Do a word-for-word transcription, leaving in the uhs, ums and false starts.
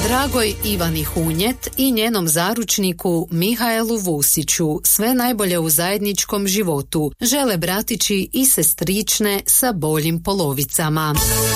Dragoj Ivani Hunjet i njenom zaručniku Mihaelu Vusiću sve najbolje u zajedničkom životu žele bratići i sestrične sa boljim polovicama.